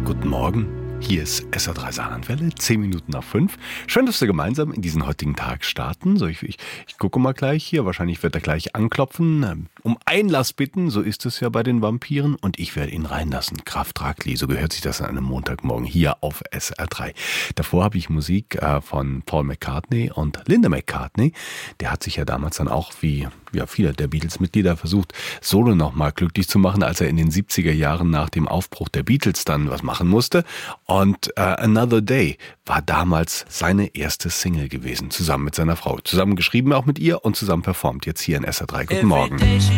Guten Morgen, hier ist SR3 Saarlandwelle, 10 Minuten nach 5. Schön, dass wir gemeinsam in diesen heutigen Tag starten. So, ich gucke mal gleich hier, wahrscheinlich wird er gleich anklopfen, um Einlass bitten, so ist es ja bei den Vampiren. Und ich werde ihn reinlassen, Kraft Ragli, so gehört sich das an einem Montagmorgen hier auf SR3. Davor habe ich Musik von Paul McCartney und Linda McCartney. Der hat sich ja damals dann auch, wie viele der Beatles-Mitglieder, versucht, Solo nochmal glücklich zu machen, als er in den 70er Jahren nach dem Aufbruch der Beatles dann was machen musste. Und Another Day war damals seine erste Single gewesen, zusammen mit seiner Frau. Zusammen geschrieben auch mit ihr und zusammen performt. Jetzt hier in SR3. Guten Morgen.